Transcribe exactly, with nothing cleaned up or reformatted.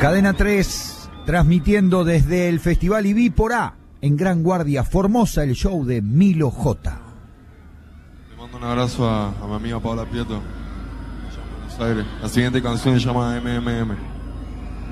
Cadena tres, transmitiendo desde el Festival I B I por A, en Gran Guardia, Formosa, el show de Milo J. Le mando un abrazo a, a mi amiga Paola Prieto, allá en Buenos Aires. La siguiente canción se llama M M M.